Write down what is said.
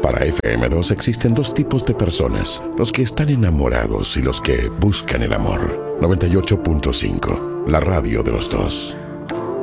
Para FM2 existen dos tipos de personas: los que están enamorados y los que buscan el amor. 98.5, la radio de los dos.